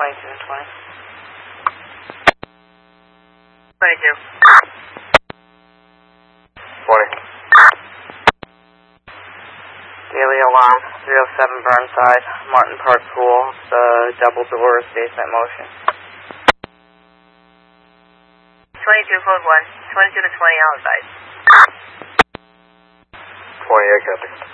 22 to 20. 22. 20. Daily alarm, 307 Burnside, Martin Park Pool, the double doors, basement motion. 22, code 1. 22 to 20 outside. 28, copy.